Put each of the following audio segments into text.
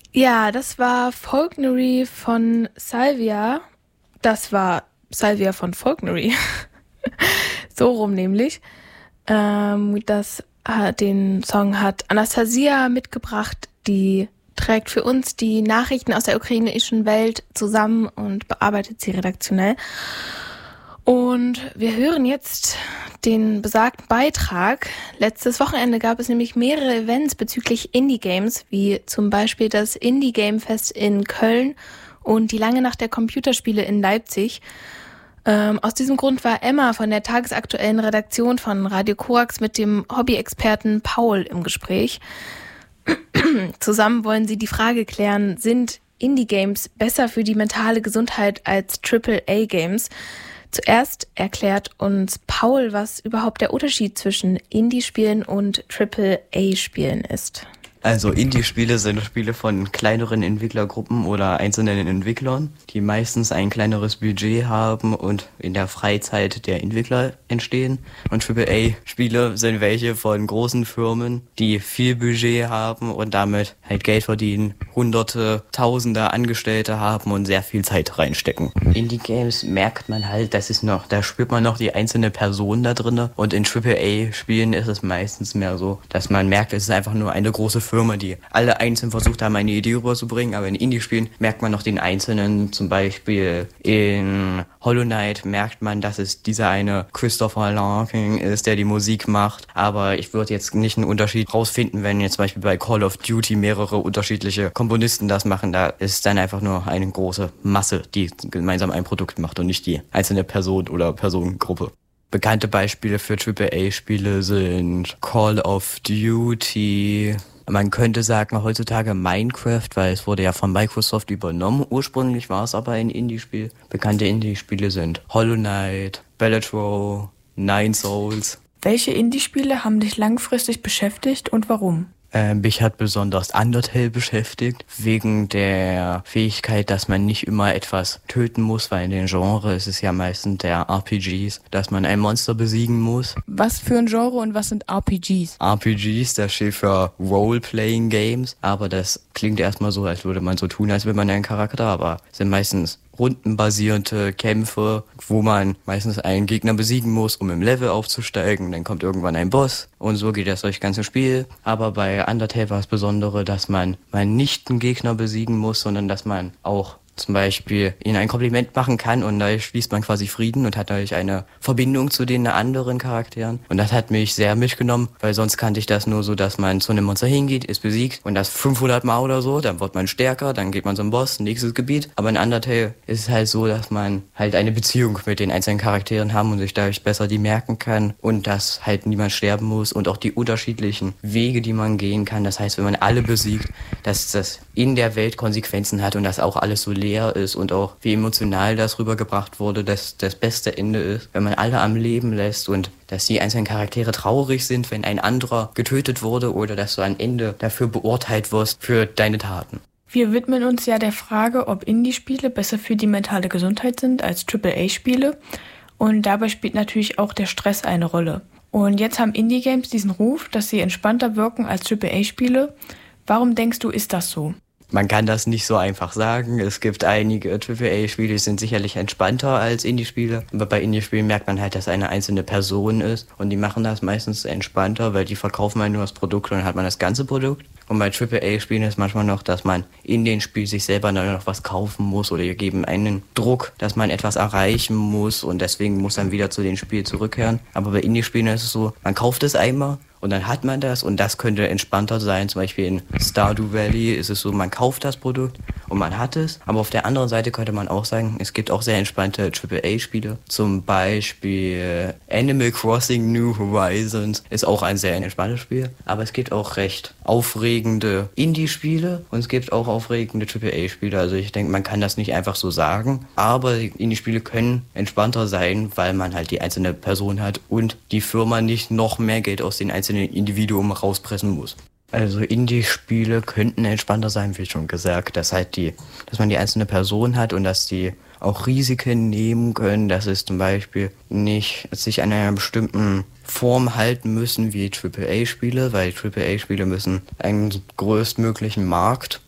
Ja, das war Faulknery von Salvia. Das war Salvia von Faulknery. So rum nämlich. Den Song hat Anastasia mitgebracht, die trägt für uns die Nachrichten aus der ukrainischen Welt zusammen und bearbeitet sie redaktionell. Und wir hören jetzt den besagten Beitrag. Letztes Wochenende gab es nämlich mehrere Events bezüglich Indie-Games, wie zum Beispiel das Indie-Game-Fest in Köln und die Lange Nacht der Computerspiele in Leipzig. Aus diesem Grund war Emma von der tagesaktuellen Redaktion von Radio Korax mit dem Hobby-Experten Paul im Gespräch. Zusammen wollen sie die Frage klären, sind Indie-Games besser für die mentale Gesundheit als AAA-Games? Zuerst erklärt uns Paul, was überhaupt der Unterschied zwischen Indie-Spielen und AAA-Spielen ist. Also Indie-Spiele sind Spiele von kleineren Entwicklergruppen oder einzelnen Entwicklern, die meistens ein kleineres Budget haben und in der Freizeit der Entwickler entstehen. Und AAA-Spiele sind welche von großen Firmen, die viel Budget haben und damit halt Geld verdienen, Hunderte, Tausende Angestellte haben und sehr viel Zeit reinstecken. Indie-Games merkt man halt, da spürt man noch die einzelne Person da drinne. Und in AAA-Spielen ist es meistens mehr so, dass man merkt, es ist einfach nur eine große Firma, die alle einzeln versucht haben, eine Idee rüberzubringen, aber in Indie-Spielen merkt man noch den Einzelnen. Zum Beispiel in Hollow Knight merkt man, dass es dieser eine Christopher Larkin ist, der die Musik macht, aber ich würde jetzt nicht einen Unterschied rausfinden, wenn jetzt zum Beispiel bei Call of Duty mehrere unterschiedliche Komponisten das machen. Da ist dann einfach nur eine große Masse, die gemeinsam ein Produkt macht und nicht die einzelne Person oder Personengruppe. Bekannte Beispiele für AAA-Spiele sind Call of Duty. Man könnte sagen, heutzutage Minecraft, weil es wurde ja von Microsoft übernommen. Ursprünglich war es aber ein Indie-Spiel. Bekannte Indie-Spiele sind Hollow Knight, Balatro, Nine Souls. Welche Indie-Spiele haben dich langfristig beschäftigt und warum? Mich hat besonders Undertale beschäftigt, wegen der Fähigkeit, dass man nicht immer etwas töten muss, weil in den Genres ist es ja meistens der RPGs, dass man ein Monster besiegen muss. Was für ein Genre und was sind RPGs? RPGs, das steht für Role-Playing Games, aber das klingt erstmal so, als würde man so tun, als wäre man ein Charakter, aber sind meistens rundenbasierte Kämpfe, wo man meistens einen Gegner besiegen muss, um im Level aufzusteigen. Dann kommt irgendwann ein Boss und so geht das durch das ganze Spiel. Aber bei Undertale war es Besondere, dass man nicht einen Gegner besiegen muss, sondern dass man auch zum Beispiel ihnen ein Kompliment machen kann und dadurch schließt man quasi Frieden und hat dadurch eine Verbindung zu den anderen Charakteren. Und das hat mich sehr mitgenommen, weil sonst kannte ich das nur so, dass man zu einem Monster hingeht, ist besiegt und das 500 Mal oder so, dann wird man stärker, dann geht man zum Boss, nächstes Gebiet. Aber in Undertale ist es halt so, dass man halt eine Beziehung mit den einzelnen Charakteren haben und sich dadurch besser die merken kann und dass halt niemand sterben muss und auch die unterschiedlichen Wege, die man gehen kann. Das heißt, wenn man alle besiegt, dass das in der Welt Konsequenzen hat und dass auch alles so leer ist und auch wie emotional das rübergebracht wurde, dass das beste Ende ist, wenn man alle am Leben lässt und dass die einzelnen Charaktere traurig sind, wenn ein anderer getötet wurde oder dass du am Ende dafür beurteilt wirst für deine Taten. Wir widmen uns ja der Frage, ob Indie-Spiele besser für die mentale Gesundheit sind als AAA-Spiele und dabei spielt natürlich auch der Stress eine Rolle. Und jetzt haben Indie-Games diesen Ruf, dass sie entspannter wirken als AAA-Spiele. Warum denkst du, ist das so? Man kann das nicht so einfach sagen. Es gibt einige AAA-Spiele, die sind sicherlich entspannter als Indie-Spiele. Aber bei Indie-Spielen merkt man halt, dass eine einzelne Person ist. Und die machen das meistens entspannter, weil die verkaufen halt nur das Produkt und dann hat man das ganze Produkt. Und bei AAA-Spielen ist manchmal noch, dass man in den Spiel sich selber dann noch was kaufen muss oder geben einen Druck, dass man etwas erreichen muss und deswegen muss man wieder zu dem Spiel zurückkehren. Aber bei Indie-Spielen ist es so, man kauft es einmal und dann hat man das und das könnte entspannter sein. Zum Beispiel in Stardew Valley ist es so, man kauft das Produkt und man hat es. Aber auf der anderen Seite könnte man auch sagen, es gibt auch sehr entspannte AAA-Spiele. Zum Beispiel Animal Crossing New Horizons ist auch ein sehr entspanntes Spiel. Aber es gibt auch recht aufregende Indie-Spiele und es gibt auch aufregende AAA-Spiele. Also ich denke, man kann das nicht einfach so sagen. Aber Indie-Spiele können entspannter sein, weil man halt die einzelne Person hat und die Firma nicht noch mehr Geld aus den einzelnen Individuum rauspressen muss. Also Indie-Spiele könnten entspannter sein, wie schon gesagt, dass man die einzelne Person hat und dass die auch Risiken nehmen können, dass es zum Beispiel nicht sich an einer bestimmten Form halten müssen wie AAA-Spiele, weil AAA-Spiele müssen einen größtmöglichen Markt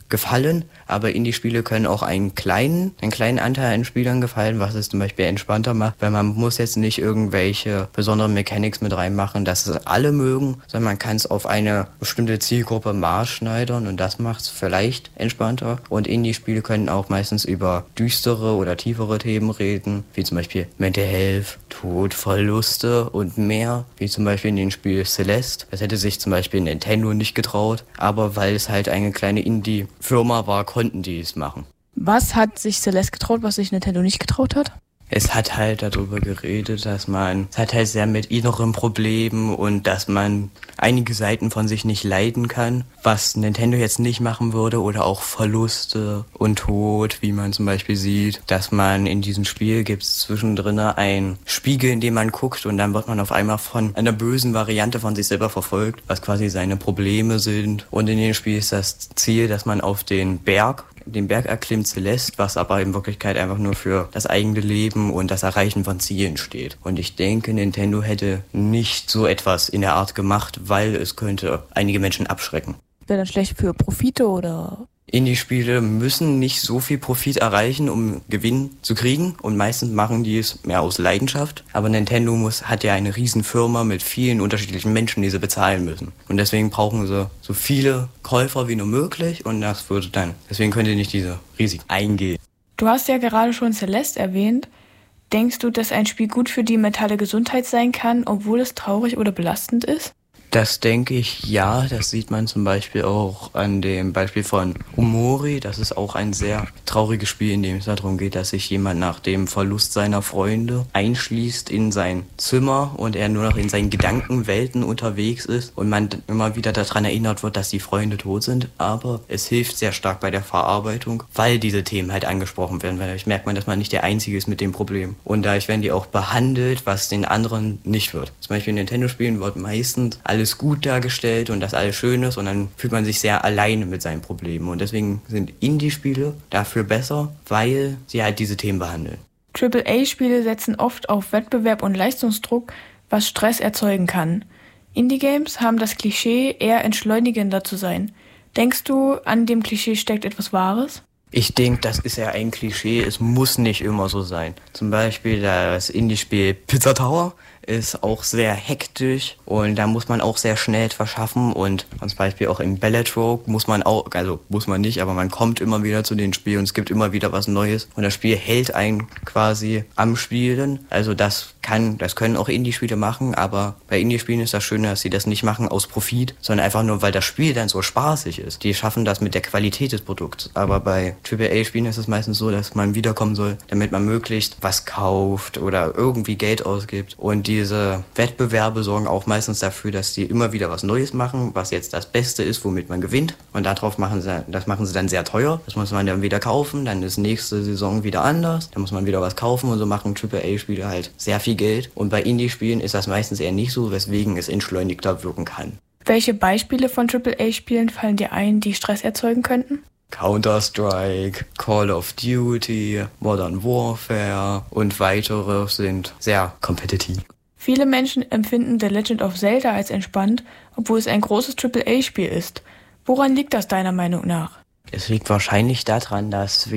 gefallen, aber Indie-Spiele können auch einen kleinen Anteil an Spielern gefallen, was es zum Beispiel entspannter macht, weil man muss jetzt nicht irgendwelche besonderen Mechanics mit reinmachen, dass es alle mögen, sondern man kann es auf eine bestimmte Zielgruppe maßschneidern und das macht es vielleicht entspannter. Und Indie-Spiele können auch meistens über düstere oder tiefere Themen reden, wie zum Beispiel Mental Health, Tod, Verluste und mehr, wie zum Beispiel in dem Spiel Celeste. Das hätte sich zum Beispiel Nintendo nicht getraut, aber weil es halt eine kleine Indie-Firma war, konnten die es machen. Was hat sich Celeste getraut, was sich Nintendo nicht getraut hat? Es hat halt darüber geredet, es hat halt sehr mit inneren Problemen und dass man einige Seiten von sich nicht leiden kann, was Nintendo jetzt nicht machen würde, oder auch Verluste und Tod, wie man zum Beispiel sieht, dass man in diesem Spiel gibt es zwischendrin einen Spiegel, in dem man guckt und dann wird man auf einmal von einer bösen Variante von sich selber verfolgt, was quasi seine Probleme sind. Und in dem Spiel ist das Ziel, dass man auf den Berg erklimmt, Celeste, was aber in Wirklichkeit einfach nur für das eigene Leben und das Erreichen von Zielen steht. Und ich denke, Nintendo hätte nicht so etwas in der Art gemacht, weil es könnte einige Menschen abschrecken. Wäre dann schlecht für Profite oder? Indie-Spiele müssen nicht so viel Profit erreichen, um Gewinn zu kriegen, und meistens machen die es mehr aus Leidenschaft. Aber Nintendo hat ja eine riesen Firma mit vielen unterschiedlichen Menschen, die sie bezahlen müssen. Und deswegen brauchen sie so viele Käufer wie nur möglich und deswegen können die nicht diese Risiken eingehen. Du hast ja gerade schon Celeste erwähnt. Denkst du, dass ein Spiel gut für die mentale Gesundheit sein kann, obwohl es traurig oder belastend ist? Das denke ich, ja. Das sieht man zum Beispiel auch an dem Beispiel von Omori. Das ist auch ein sehr trauriges Spiel, in dem es darum geht, dass sich jemand nach dem Verlust seiner Freunde einschließt in sein Zimmer und er nur noch in seinen Gedankenwelten unterwegs ist und man immer wieder daran erinnert wird, dass die Freunde tot sind. Aber es hilft sehr stark bei der Verarbeitung, weil diese Themen halt angesprochen werden. Weil dadurch merkt man, dass man nicht der Einzige ist mit dem Problem. Und dadurch werden die auch behandelt, was den anderen nicht wird. Zum Beispiel in Nintendo-Spielen wird meistens alles gut dargestellt und das alles schön ist und dann fühlt man sich sehr alleine mit seinen Problemen. Und deswegen sind Indie-Spiele dafür besser, weil sie halt diese Themen behandeln. AAA-Spiele setzen oft auf Wettbewerb und Leistungsdruck, was Stress erzeugen kann. Indie-Games haben das Klischee, eher entschleunigender zu sein. Denkst du, an dem Klischee steckt etwas Wahres? Ich denke, das ist ja ein Klischee, es muss nicht immer so sein. Zum Beispiel das Indie-Spiel Pizza Tower ist auch sehr hektisch und da muss man auch sehr schnell etwas schaffen und zum Beispiel auch im Ballatrogue muss man nicht, aber man kommt immer wieder zu den Spielen und es gibt immer wieder was Neues und das Spiel hält einen quasi am Spielen. Also das können auch Indie-Spiele machen, aber bei Indie-Spielen ist das Schöne, dass sie das nicht machen aus Profit, sondern einfach nur, weil das Spiel dann so spaßig ist. Die schaffen das mit der Qualität des Produkts, aber bei AAA-Spielen ist es meistens so, dass man wiederkommen soll, damit man möglichst was kauft oder irgendwie Geld ausgibt. Und diese Wettbewerbe sorgen auch meistens dafür, dass sie immer wieder was Neues machen, was jetzt das Beste ist, womit man gewinnt. Und das machen sie dann sehr teuer. Das muss man dann wieder kaufen, dann ist nächste Saison wieder anders. Dann muss man wieder was kaufen und so machen AAA-Spiele halt sehr viel Geld. Und bei Indie-Spielen ist das meistens eher nicht so, weswegen es entschleunigter wirken kann. Welche Beispiele von AAA-Spielen fallen dir ein, die Stress erzeugen könnten? Counter-Strike, Call of Duty, Modern Warfare und weitere sind sehr kompetitiv. Viele Menschen empfinden The Legend of Zelda als entspannt, obwohl es ein großes AAA-Spiel ist. Woran liegt das deiner Meinung nach? Es liegt wahrscheinlich daran, dass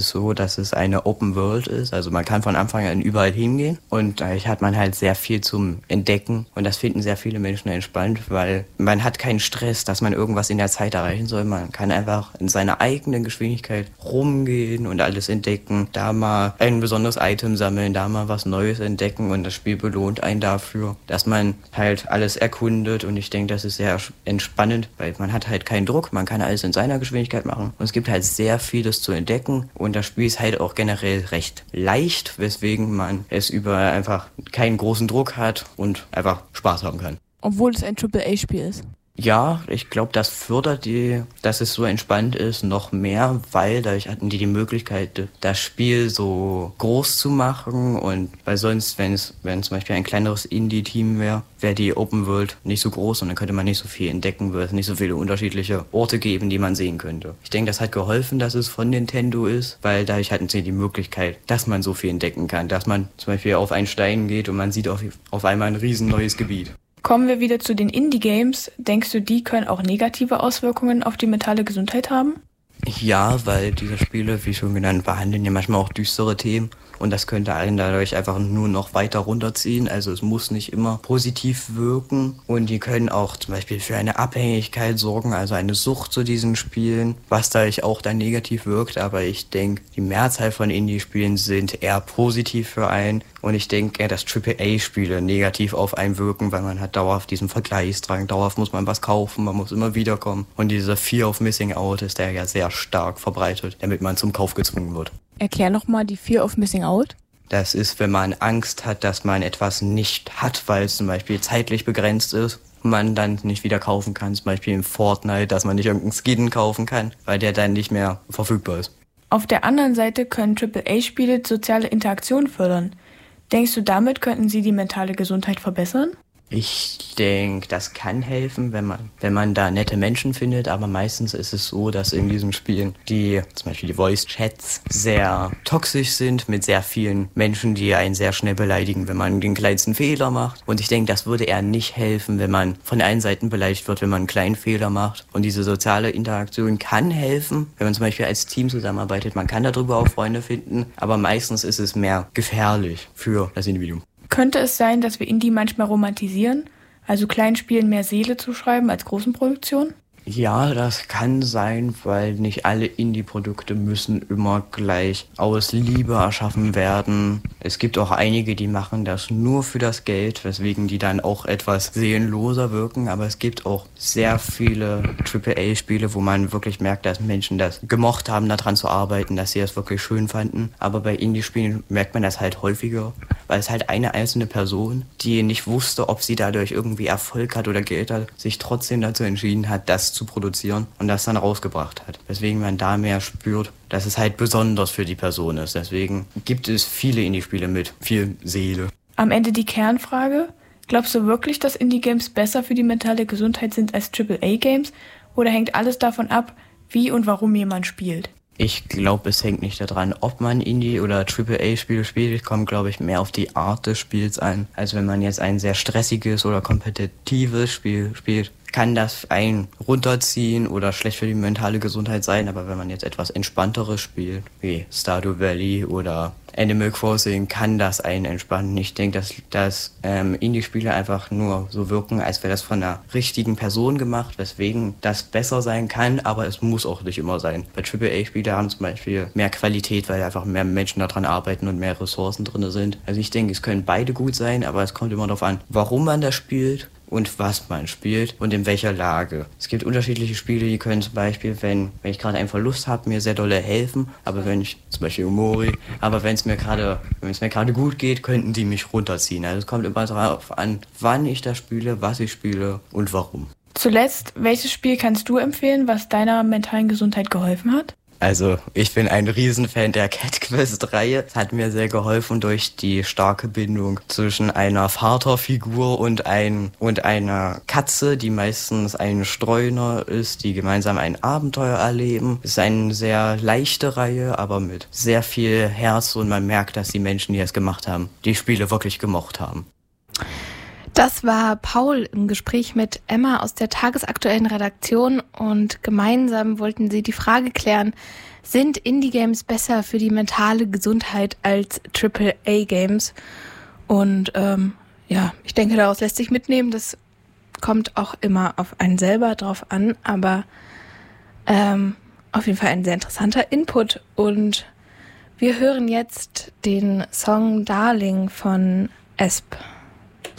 es eine Open World ist. Also man kann von Anfang an überall hingehen und dadurch hat man halt sehr viel zum Entdecken und das finden sehr viele Menschen entspannt, weil man hat keinen Stress, dass man irgendwas in der Zeit erreichen soll. Man kann einfach in seiner eigenen Geschwindigkeit rumgehen und alles entdecken, da mal ein besonderes Item sammeln, da mal was Neues entdecken und das Spiel belohnt einen dafür, dass man halt alles erkundet und ich denke, das ist sehr entspannend, weil man hat halt keinen Druck, man kann alles in seiner Geschwindigkeit machen. Und es gibt halt sehr vieles zu entdecken und das Spiel ist halt auch generell recht leicht, weswegen man es über einfach keinen großen Druck hat und einfach Spaß haben kann. Obwohl es ein AAA-Spiel ist. Ja, ich glaube, das fördert dass es so entspannt ist, noch mehr, weil dadurch hatten die Möglichkeit, das Spiel so groß zu machen und weil sonst, wenn zum Beispiel ein kleineres Indie-Team wäre die Open World nicht so groß und dann könnte man nicht so viel entdecken, würde es nicht so viele unterschiedliche Orte geben, die man sehen könnte. Ich denke, das hat geholfen, dass es von Nintendo ist, weil dadurch hatten sie die Möglichkeit, dass man so viel entdecken kann, dass man zum Beispiel auf einen Stein geht und man sieht auf einmal ein riesen neues Gebiet. Kommen wir wieder zu den Indie-Games. Denkst du, die können auch negative Auswirkungen auf die mentale Gesundheit haben? Ja, weil diese Spiele, wie schon genannt, behandeln ja manchmal auch düstere Themen. Und das könnte einen dadurch einfach nur noch weiter runterziehen. Also es muss nicht immer positiv wirken. Und die können auch zum Beispiel für eine Abhängigkeit sorgen, also eine Sucht zu diesen Spielen, was dadurch auch dann negativ wirkt. Aber ich denke, die Mehrzahl von Indie-Spielen sind eher positiv für einen. Und ich denke eher, dass AAA-Spiele negativ auf einen wirken, weil man hat dauerhaft diesen Vergleichsdrang. Dauerhaft muss man was kaufen, man muss immer wieder kommen. Und dieser Fear of Missing Out ist ja sehr stark verbreitet, damit man zum Kauf gezwungen wird. Erklär nochmal die Fear of Missing Out. Das ist, wenn man Angst hat, dass man etwas nicht hat, weil es zum Beispiel zeitlich begrenzt ist und man dann nicht wieder kaufen kann. Zum Beispiel in Fortnite, dass man nicht irgendeinen Skin kaufen kann, weil der dann nicht mehr verfügbar ist. Auf der anderen Seite können AAA-Spiele soziale Interaktion fördern. Denkst du, damit könnten sie die mentale Gesundheit verbessern? Ich denke, das kann helfen, wenn man da nette Menschen findet, aber meistens ist es so, dass in diesen Spielen zum Beispiel die Voice-Chats sehr toxisch sind mit sehr vielen Menschen, die einen sehr schnell beleidigen, wenn man den kleinsten Fehler macht. Und ich denke, das würde eher nicht helfen, wenn man von allen Seiten beleidigt wird, wenn man einen kleinen Fehler macht. Und diese soziale Interaktion kann helfen, wenn man zum Beispiel als Team zusammenarbeitet. Man kann darüber auch Freunde finden, aber meistens ist es mehr gefährlich für das Individuum. Könnte es sein, dass wir Indie manchmal romantisieren, also kleinen Spielen mehr Seele zuschreiben als großen Produktionen? Ja, das kann sein, weil nicht alle Indie-Produkte müssen immer gleich aus Liebe erschaffen werden. Es gibt auch einige, die machen das nur für das Geld, weswegen die dann auch etwas seelenloser wirken. Aber es gibt auch sehr viele AAA-Spiele, wo man wirklich merkt, dass Menschen das gemocht haben, daran zu arbeiten, dass sie das wirklich schön fanden. Aber bei Indie-Spielen merkt man das halt häufiger, weil es halt eine einzelne Person, die nicht wusste, ob sie dadurch irgendwie Erfolg hat oder Geld hat, sich trotzdem dazu entschieden hat, das zu produzieren und das dann rausgebracht hat. Weswegen man da mehr spürt, dass es halt besonders für die Person ist. Deswegen gibt es viele Indie-Spiele mit viel Seele. Am Ende die Kernfrage: Glaubst du wirklich, dass Indie-Games besser für die mentale Gesundheit sind als AAA-Games? Oder hängt alles davon ab, wie und warum jemand spielt? Ich glaube, es hängt nicht daran, ob man Indie- oder AAA-Spiele spielt. Kommt, glaube ich, mehr auf die Art des Spiels an. Also wenn man jetzt ein sehr stressiges oder kompetitives Spiel spielt, kann das einen runterziehen oder schlecht für die mentale Gesundheit sein. Aber wenn man jetzt etwas Entspannteres spielt, wie Stardew Valley oder Animal Crossing, kann das einen entspannen. Ich denke, dass Indie-Spiele einfach nur so wirken, als wäre das von einer richtigen Person gemacht, weswegen das besser sein kann, aber es muss auch nicht immer sein. Bei AAA-Spiele haben zum Beispiel mehr Qualität, weil einfach mehr Menschen daran arbeiten und mehr Ressourcen drin sind. Also ich denke, es können beide gut sein, aber es kommt immer darauf an, warum man das spielt und was man spielt und in welcher Lage. Es gibt unterschiedliche Spiele, die können zum Beispiel, wenn ich gerade einen Verlust habe, mir sehr dolle helfen, aber wenn ich, zum Beispiel Omori, aber wenn es mir gerade gut geht, könnten die mich runterziehen. Also es kommt immer darauf an, wann ich das spiele, was ich spiele und warum. Zuletzt, welches Spiel kannst du empfehlen, was deiner mentalen Gesundheit geholfen hat? Also, ich bin ein Riesenfan der Cat Quest-Reihe. Es hat mir sehr geholfen durch die starke Bindung zwischen einer Vaterfigur und einer Katze, die meistens ein Streuner ist, die gemeinsam ein Abenteuer erleben. Es ist eine sehr leichte Reihe, aber mit sehr viel Herz und man merkt, dass die Menschen, die das gemacht haben, die Spiele wirklich gemocht haben. Das war Paul im Gespräch mit Emma aus der tagesaktuellen Redaktion und gemeinsam wollten sie die Frage klären, sind Indie-Games besser für die mentale Gesundheit als AAA-Games? Und ich denke, daraus lässt sich mitnehmen, das kommt auch immer auf einen selber drauf an, aber auf jeden Fall ein sehr interessanter Input. Und wir hören jetzt den Song Darling von Esp.